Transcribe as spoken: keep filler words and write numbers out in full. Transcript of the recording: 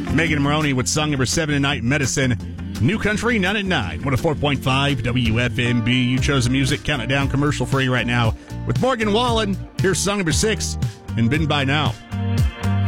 Megan Maroney with song number seven tonight, Medicine. New Country, nine at nine. one oh four point five W F M B. You chose the music. Count it down commercial free right now with Morgan Wallen. Here's song number six and Been By Now.